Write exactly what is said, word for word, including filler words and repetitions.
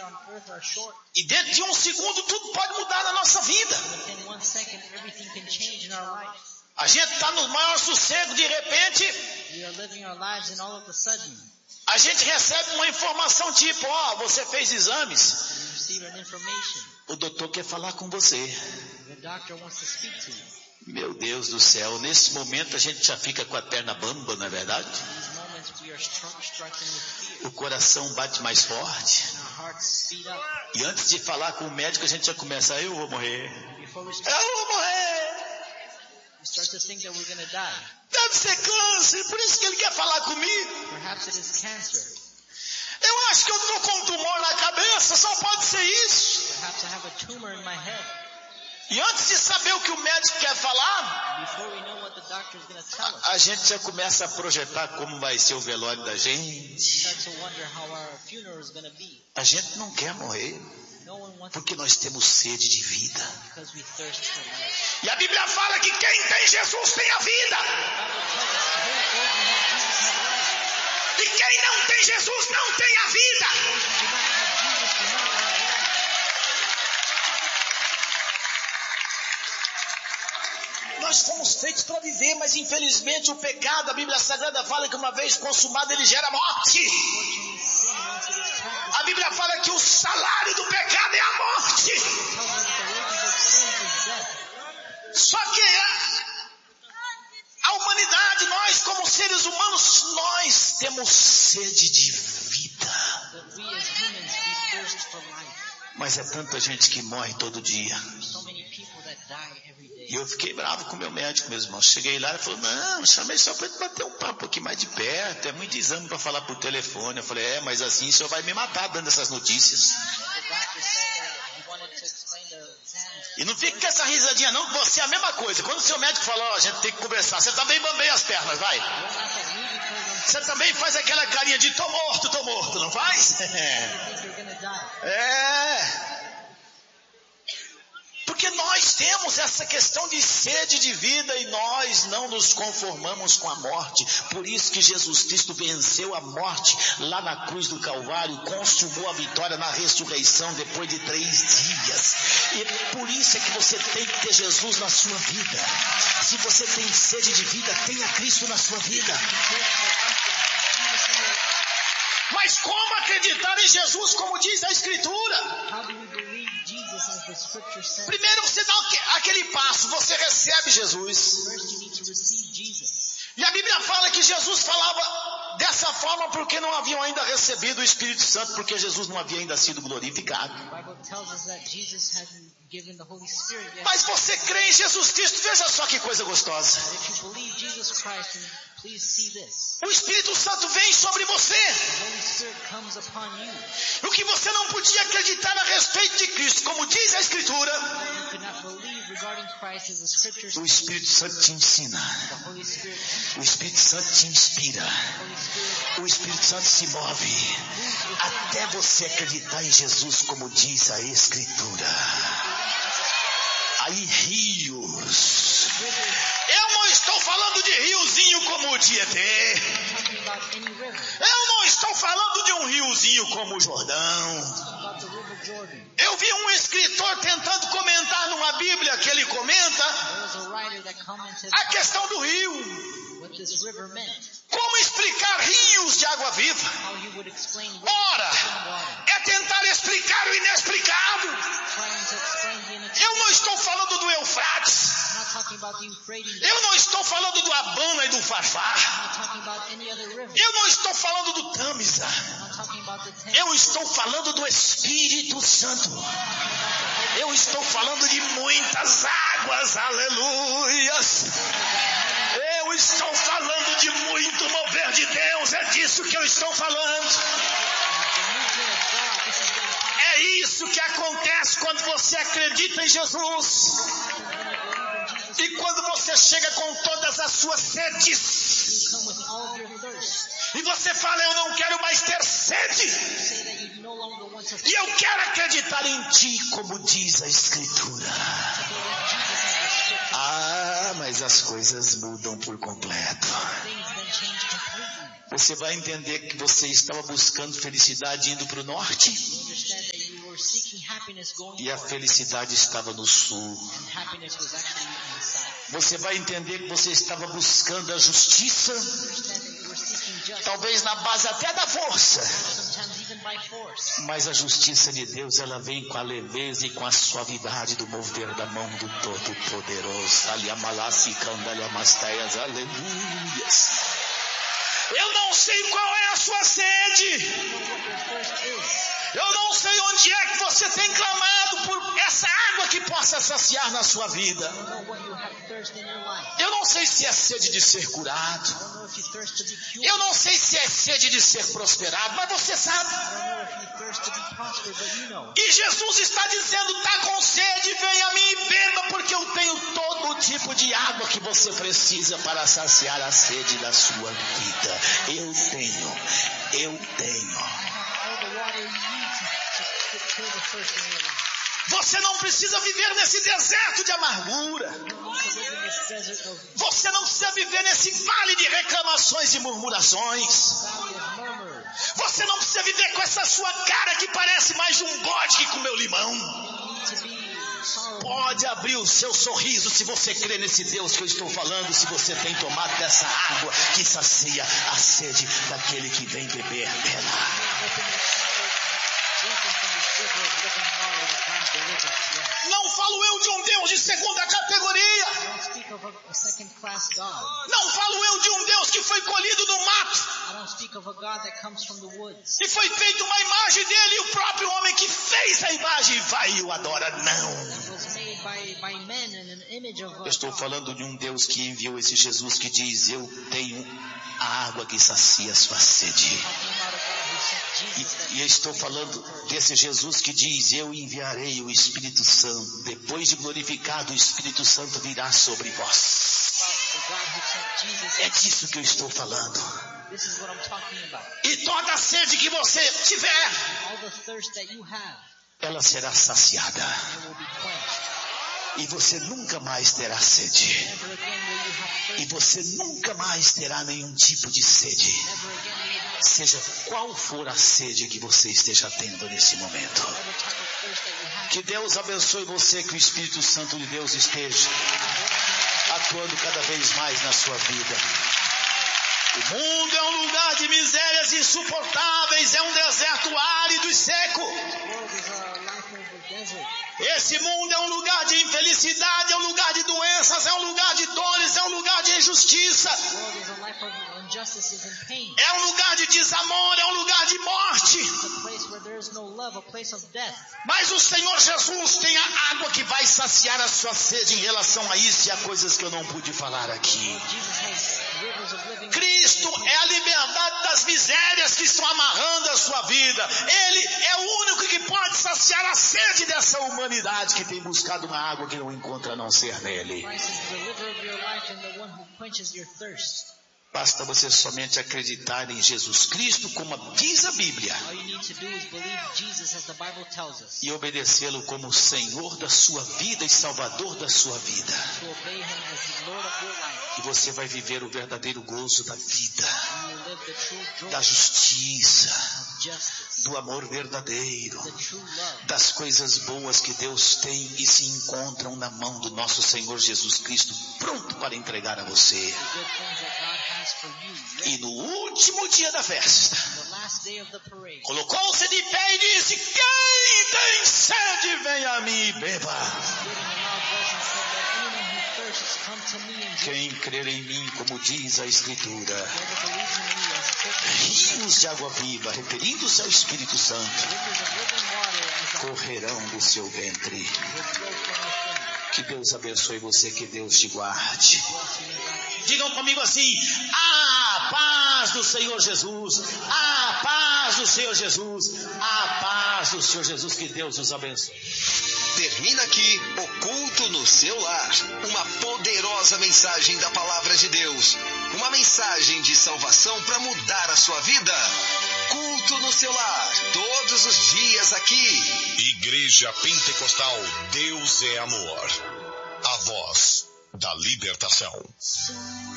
E dentro de um segundo tudo pode mudar na nossa vida. A gente está no maior sossego, de repente a gente recebe uma informação tipo, ó, oh, você fez exames, o doutor quer falar com você. Meu Deus do céu, nesse momento a gente já fica com a perna bamba, não é verdade? O coração bate mais forte. E antes de falar com o médico a gente já começa, eu vou morrer, eu vou morrer. Deve ser câncer, por isso que ele quer falar comigo. Eu acho que eu estou com um tumor na cabeça, só pode ser isso. E antes de saber o que o médico quer falar, a gente já começa a projetar como vai ser o velório da gente. A gente não quer morrer, porque nós temos sede de vida. E a Bíblia fala que quem tem Jesus tem a vida. E quem não tem Jesus não tem a vida. Nós fomos feitos para viver, mas infelizmente o pecado, a Bíblia Sagrada fala que uma vez consumado ele gera morte. A Bíblia fala que o salário do pecado é a morte. Só que a, a humanidade, nós como seres humanos, nós temos sede de vida. Mas é tanta gente que morre todo dia. E eu fiquei bravo com o meu médico, meus irmãos. Cheguei lá e falou, não, chamei só para bater um papo aqui mais de perto, é muito exame para falar por telefone. Eu falei, é, mas assim o senhor vai me matar dando essas notícias. E não fica com essa risadinha não, que você é a mesma coisa. Quando o seu médico falou, oh, a gente tem que conversar, você também bambeia as pernas, vai. Você também faz aquela carinha de tô morto, tô morto, não faz? É... Porque nós temos essa questão de sede de vida e nós não nos conformamos com a morte. Por isso que Jesus Cristo venceu a morte lá na cruz do Calvário, consumou a vitória na ressurreição depois de três dias. E por isso é que você tem que ter Jesus na sua vida. Se você tem sede de vida, tenha Cristo na sua vida. Mas como acreditar em Jesus, como diz a Escritura? Primeiro você dá aquele passo, você recebe Jesus. E a Bíblia fala que Jesus falava dessa forma porque não haviam ainda recebido o Espírito Santo, porque Jesus não havia ainda sido glorificado. Mas você crê em Jesus Cristo, veja só que coisa gostosa. O Espírito Santo vem sobre você. O que você não podia acreditar a respeito de Cristo, como diz a Escritura, o Espírito Santo te ensina. O Espírito Santo te inspira. O Espírito Santo se move até você acreditar em Jesus, como diz a Escritura. Aí rios. Eu não estou falando de riozinho como o Tietê. Eu não estou falando de um riozinho como o Jordão. Eu vi um escritor tentando comentar numa Bíblia que ele comenta a questão do rio. Como explicar rios de água viva? Ora, é tentar explicar o inexplicável. Eu não estou falando do Eufrates. Eu não estou falando do Abana e do Farfar. Eu não estou falando do Tâmisa. Eu estou falando do Espírito Santo. Eu estou falando de muitas águas, aleluias. Eu estou falando de muito mover de Deus, é disso que eu estou falando. É isso que acontece quando você acredita em Jesus. E quando você chega com todas as suas sedes, e você fala, eu não quero mais ter sede, e eu quero acreditar em Ti, como diz a Escritura. Ah, mas as coisas mudam por completo. Você vai entender que você estava buscando felicidade indo para o norte, E a felicidade estava no sul. Você vai entender que você estava buscando a justiça, talvez na base até da força. Mas a justiça de Deus, ela vem com a leveza e com a suavidade do mover da mão do Todo-Poderoso. Aleluias. Eu não sei qual é a sua sede. Eu não sei onde é que você tem clamado por essa água que possa saciar na sua vida. Eu não sei se é sede de ser curado. Eu não sei se é sede de ser prosperado, mas você sabe. E Jesus está dizendo, está com sede, venha a mim e beba, porque eu tenho todo o tipo de água que você precisa para saciar a sede da sua vida. Eu tenho, eu tenho. Você não precisa viver nesse deserto de amargura. Você não precisa viver nesse vale de reclamações e murmurações. Você não precisa viver com essa sua cara que parece mais de um bode que comeu limão. Pode abrir o seu sorriso se você crê nesse Deus que eu estou falando, se você tem tomado dessa água que sacia a sede daquele que vem beber dela. Não falo eu de um Deus de segunda categoria. Não falo eu de um Deus que foi colhido no mato e foi feita uma imagem dele, e o próprio homem que fez a imagem vai e o adora. Não. Eu estou falando de um Deus que enviou esse Jesus que diz, eu tenho a água que sacia a sua sede. E, e eu estou falando desse Jesus que diz, eu enviarei o Espírito Santo. Depois de glorificado, o Espírito Santo virá sobre vós. É disso que eu estou falando. E toda a sede que você tiver, ela será saciada. E você nunca mais terá sede. E você nunca mais terá nenhum tipo de sede. Seja qual for a sede que você esteja tendo nesse momento. Que Deus abençoe você, que o Espírito Santo de Deus esteja atuando cada vez mais na sua vida. O mundo é um lugar de misérias insuportáveis, é um deserto árido e seco. Esse mundo é um lugar de infelicidade, é um lugar de doenças, é um lugar de dores, é um lugar de injustiça. É um lugar de desamor, é um lugar de morte. Mas o Senhor Jesus tem a água que vai saciar a sua sede em relação a isso e a coisas que eu não pude falar aqui. Cristo é a liberdade das misérias que estão amarrando a sua vida. Ele é o único que pode saciar a sede dessa humanidade que tem buscado uma água que não encontra a não ser nele. Basta você somente acreditar em Jesus Cristo, como diz a Bíblia, e obedecê-lo como Senhor da sua vida e Salvador da sua vida. E você vai viver o verdadeiro gozo da vida, da justiça, do amor verdadeiro, das coisas boas que Deus tem e se encontram na mão do nosso Senhor Jesus Cristo, pronto para entregar a você. E no último dia da festa, colocou-se de pé e disse: quem tem sede, venha a mim e beba. Quem crer em mim, como diz a Escritura, rios de água viva, referindo-se ao Espírito Santo, correrão do seu ventre. Que Deus abençoe você, que Deus te guarde. Digam comigo assim: a paz do Senhor Jesus, a paz do Senhor Jesus, a paz do Senhor Jesus, que Deus nos abençoe. Termina aqui o Culto no Seu Lar, uma poderosa mensagem da Palavra de Deus, uma mensagem de salvação para mudar a sua vida. Culto no Seu Lar, todos os dias aqui. Igreja Pentecostal Deus é Amor, a voz da libertação.